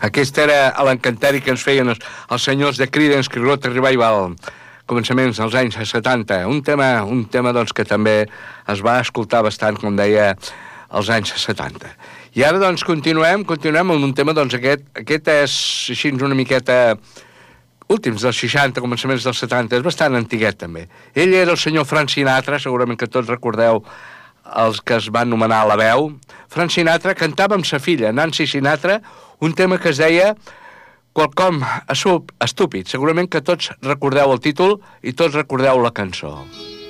Aquest era l'encanteri que ens feien els senyors de Creedence Clearwater Revival, començaments dels anys 70. Un tema doncs, que també es va escoltar bastant, com deia, als anys 70. I ara, doncs, continuem amb un tema, doncs, aquest és així una miqueta últims dels 60, començaments dels 70, és bastant antiguet, també. Ell era el senyor Frank Sinatra, segurament que tots recordeu els que es van anomenar La Veu. Frank Sinatra cantava amb sa filla, Nancy Sinatra, un tema que es deia Quelcom estúpid. Segurament que tots recordeu el títol i tots recordeu la cançó.